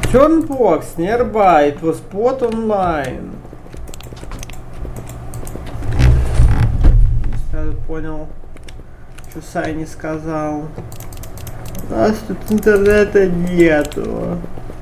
Turnbox nearby. It was bought online. Сразу понял, что Сай не сказал. У нас тут интернета нету.